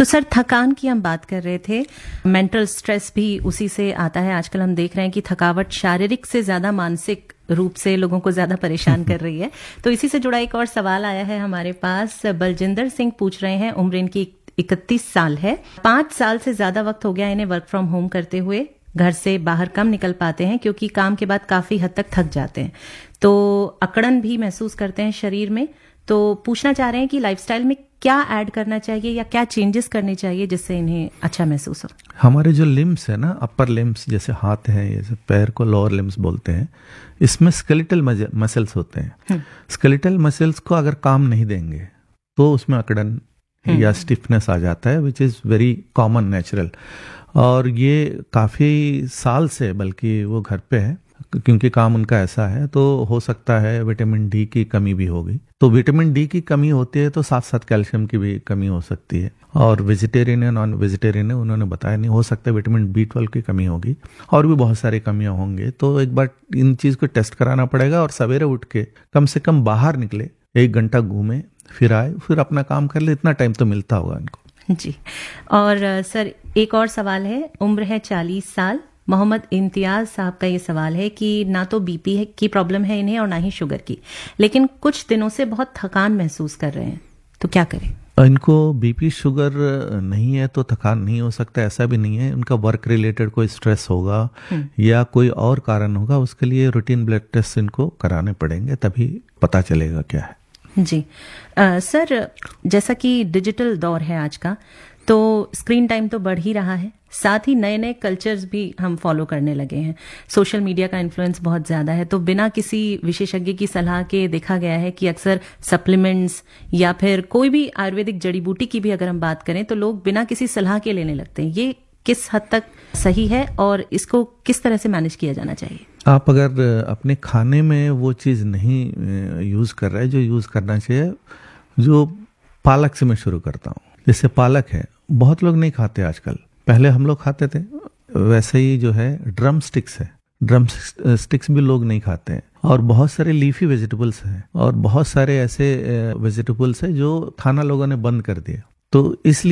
तो सर, थकान की हम बात कर रहे थे, मेंटल स्ट्रेस भी उसी से आता है। आजकल हम देख रहे हैं कि थकावट शारीरिक से ज्यादा मानसिक रूप से लोगों को ज्यादा परेशान कर रही है। तो इसी से जुड़ा एक और सवाल आया है हमारे पास। बलजिंदर सिंह पूछ रहे हैं, उम्र इनकी 31 साल है, 5 साल से ज्यादा वक्त हो गया इन्हें वर्क फ्रॉम होम करते हुए। घर से बाहर कम निकल पाते हैं क्योंकि काम के बाद काफी हद तक थक जाते हैं, तो अकड़न भी महसूस करते हैं शरीर में। तो पूछना चाह रहे हैं कि लाइफस्टाइल में क्या ऐड करना चाहिए या क्या चेंजेस करने चाहिए जिससे इन्हें अच्छा महसूस हो। हमारे जो लिम्स है ना, अपर लिम्स जैसे हाथ है, जैसे पैर को लोअर लिम्स बोलते हैं, इसमें स्केलेटल मसल्स होते हैं। स्केलेटल मसल्स को अगर काम नहीं देंगे तो उसमें अकड़न या स्टिफनेस आ जाता है, which is very common, natural. और ये काफ़ी साल से बल्कि वो घर पे है क्योंकि काम उनका ऐसा है, तो हो सकता है विटामिन डी की कमी भी होगी। तो विटामिन डी की कमी होती है तो साथ साथ कैल्शियम की भी कमी हो सकती है। और वेजिटेरियन या नॉन वेजिटेरियन है, उन्होंने बताया नहीं, हो सकता है विटामिन B12 की कमी होगी और भी बहुत सारी कमियां होंगी। तो एक बार इन चीज़ को टेस्ट कराना पड़ेगा और सवेरे उठ के कम से कम बाहर निकले, 1 घंटा घूमे, फिर आए, फिर अपना काम कर ले। इतना टाइम तो मिलता होगा इनको जी। और सर, एक और सवाल है, उम्र है 40 साल, मोहम्मद इम्तियाज साहब का ये सवाल है कि ना तो बीपी की प्रॉब्लम है इन्हें और ना ही शुगर की, लेकिन कुछ दिनों से बहुत थकान महसूस कर रहे हैं, तो क्या करें। इनको बीपी शुगर नहीं है तो थकान नहीं हो सकता, ऐसा भी नहीं है। उनका वर्क रिलेटेड कोई स्ट्रेस होगा या कोई और कारण होगा, उसके लिए रूटीन ब्लड टेस्ट इनको कराने पड़ेंगे, तभी पता चलेगा क्या है। जी। सर, जैसा कि डिजिटल दौर है आज का, तो स्क्रीन टाइम तो बढ़ ही रहा है, साथ ही नए नए कल्चर्स भी हम फॉलो करने लगे हैं। सोशल मीडिया का इन्फ्लुएंस बहुत ज्यादा है, तो बिना किसी विशेषज्ञ की सलाह के देखा गया है कि अक्सर सप्लीमेंट्स या फिर कोई भी आयुर्वेदिक जड़ी बूटी की भी अगर हम बात करें तो लोग बिना किसी सलाह के लेने लगते हैं। ये किस हद तक सही है और इसको किस तरह से मैनेज किया जाना चाहिए। आप अगर अपने खाने में वो चीज़ नहीं यूज़ कर रहे हैं जो यूज़ करना चाहिए, जो पालक से मैं शुरू करता हूँ। जैसे पालक है, बहुत लोग नहीं खाते आजकल, पहले हम लोग खाते थे। वैसे ही जो है ड्रम स्टिक्स है, ड्रम स्टिक्स भी लोग नहीं खाते हैं। और बहुत सारे लीफी वेजिटेबल्स हैं और बहुत सारे ऐसे वेजिटेबल्स हैं जो खाना लोगों ने बंद कर दिया। तो इसलिए